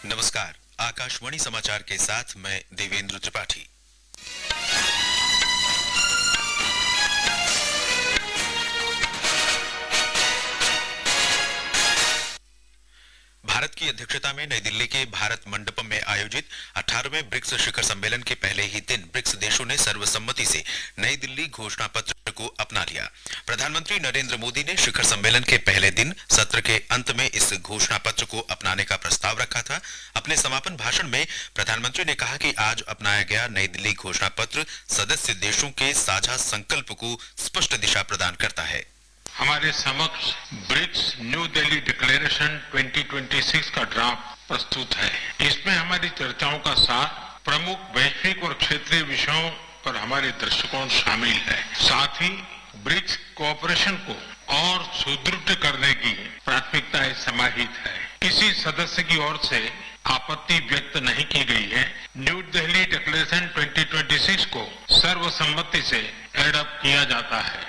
नमस्कार, आकाशवाणी समाचार के साथ मैं देवेंद्र त्रिपाठी। भारत की अध्यक्षता में नई दिल्ली के भारत मंडपम में आयोजित 18वें ब्रिक्स शिखर सम्मेलन के पहले ही दिन ब्रिक्स देशों ने सर्वसम्मति से नई दिल्ली घोषणा पत्र को अपना लिया। प्रधानमंत्री नरेंद्र मोदी ने शिखर सम्मेलन के पहले दिन सत्र के अंत में इस घोषणा पत्र को अपनाने का प्रस्ताव रखा था। अपने समापन भाषण में प्रधानमंत्री ने कहा कि आज अपनाया गया नई दिल्ली घोषणा पत्र सदस्य देशों के साझा संकल्प को स्पष्ट दिशा प्रदान करता है। हमारे समक्ष ब्रिक्स न्यू दिल्ली डिक्लेरेशन 2026 का ड्राफ्ट प्रस्तुत है। इसमें हमारी चर्चाओं का साथ प्रमुख वैश्विक और क्षेत्रीय विषयों पर हमारे दृष्टिकोण शामिल है। साथ ही ब्रिक्स कोऑपरेशन को और सुदृढ़ करने की प्राथमिकताएं समाहित है। किसी सदस्य की ओर से आपत्ति व्यक्त नहीं की गई है। न्यू दिल्ली डिक्लेरेशन 2026 को सर्वसम्मति से एडॉप्ट किया जाता है।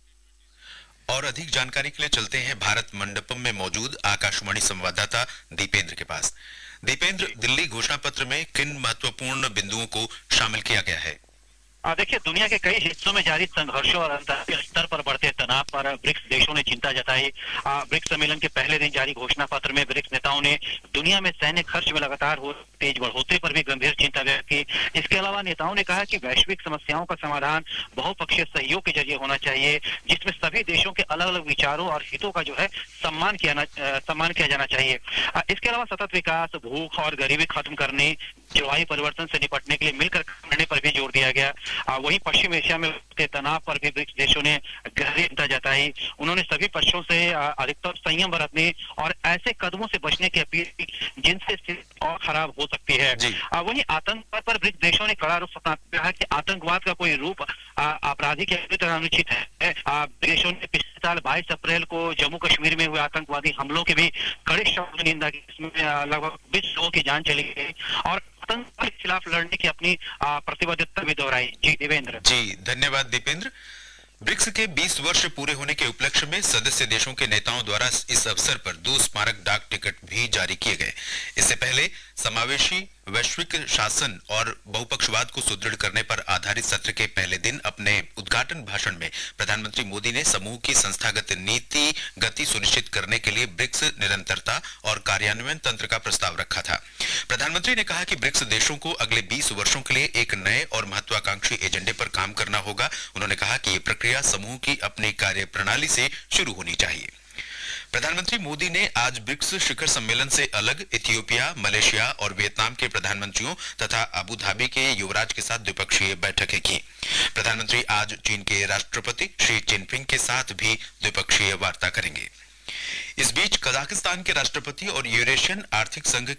और अधिक जानकारी के लिए चलते हैं भारत मंडपम में मौजूद आकाशवाणी संवाददाता दीपेंद्र के पास। दीपेंद्र, दिल्ली घोषणा पत्र में किन महत्वपूर्ण बिंदुओं को शामिल किया गया है? देखिए, दुनिया के कई हिस्सों में जारी संघर्षों और अंतर्राष्ट्रीय स्तर पर बढ़ते तनाव पर ब्रिक्स देशों ने चिंता जताई। ब्रिक्स सम्मेलन के पहले दिन जारी घोषणा पत्र में ब्रिक्स नेताओं ने दुनिया में सैन्य खर्च में लगातार तेज बढ़ोतरी पर भी गंभीर चिंता व्यक्त की। इसके अलावा नेताओं ने कहा कि वैश्विक समस्याओं का समाधान बहुपक्षीय सहयोग के जरिए होना चाहिए, जिसमें सभी देशों के अलग अलग विचारों और हितों का जो है सम्मान किया जाना चाहिए। इसके अलावा सतत विकास, भूख और गरीबी खत्म करने, जलवायु परिवर्तन से निपटने के लिए मिलकर काम करने पर भी जोर दिया गया। वहीं पश्चिम एशिया में के तनाव पर भी ब्रिक्स देशों ने गहरी चिंता जताई। उन्होंने सभी पक्षों से अधिकतर संयम बरतने और ऐसे कदमों से बचने की अपील की जिनसे स्थिति और खराब हो सकती है। वहीं आतंकवाद पर ब्रिक्स देशों ने कड़ा रुख अपनाते हुए कहा कि आतंकवाद का कोई रूप आपराधिक या अनुचित है। देशों ने पिछले साल 22 अप्रैल को जम्मू कश्मीर में हुए आतंकवादी हमलों की भी कड़े शब्दों में निंदा की, जिसमें लगभग 20 लोगों की जान चली गई और आतंकवाद के खिलाफ लड़ने की अपनी प्रतिबद्धता भी दोहराई। जी देवेंद्र। जी धन्यवाद दीपेंद्र। ब्रिक्स के 20 वर्ष पूरे होने के उपलक्ष्य में सदस्य देशों के नेताओं द्वारा इस अवसर पर 2 स्मारक डाक टिकट भी जारी किए गए। इससे पहले समावेशी वैश्विक शासन और बहुपक्षवाद को सुदृढ़ करने पर आधारित सत्र के पहले दिन अपने उद्घाटन भाषण में प्रधानमंत्री मोदी ने समूह की संस्थागत नीति गति सुनिश्चित करने के लिए ब्रिक्स निरंतरता और कार्यान्वयन तंत्र का प्रस्ताव रखा था। प्रधानमंत्री ने कहा कि ब्रिक्स देशों को अगले 20 वर्षों के लिए एक नए और महत्वाकांक्षी एजेंडे पर काम करना होगा। उन्होंने कहा कि ये प्रक्रिया समूह की अपनी कार्य प्रणाली से शुरू होनी चाहिए। प्रधानमंत्री मोदी ने आज ब्रिक्स शिखर सम्मेलन से अलग इथियोपिया, मलेशिया और वियतनाम के प्रधानमंत्रियों तथा अबू धाबी के युवराज के साथ द्विपक्षीय बैठकें की। प्रधानमंत्री आज चीन के राष्ट्रपति शी जिनपिंग के साथ भी द्विपक्षीय वार्ता करेंगे। इस बीच कजाकिस्तान के राष्ट्रपति और यूरेशियन आर्थिक संघ